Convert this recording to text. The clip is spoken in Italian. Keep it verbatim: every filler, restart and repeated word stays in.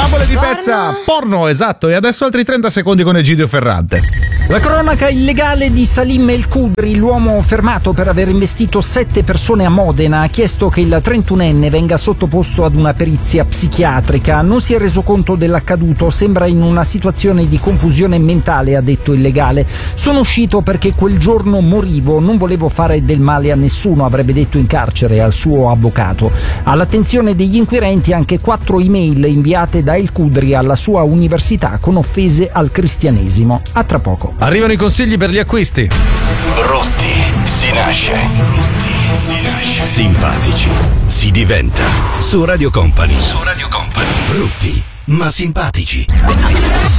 Favole di pezza, porno, esatto. E adesso altri trenta secondi con Egidio Ferrante. La cronaca illegale di Salim El Khudri, l'uomo fermato per aver investito sette persone a Modena, ha chiesto che il trentunenne venga sottoposto ad una perizia psichiatrica. Non si è reso conto dell'accaduto, sembra in una situazione di confusione mentale, ha detto il legale. Sono uscito perché quel giorno morivo, non volevo fare del male a nessuno, avrebbe detto in carcere al suo avvocato. All'attenzione degli inquirenti anche quattro email inviate da El Khudri alla sua università con offese al cristianesimo. A tra poco. Arrivano i consigli per gli acquisti. Brutti si nasce. Brutti si nasce. Simpatici si diventa. Su Radio Company. Su Radio Company. Brutti ma simpatici.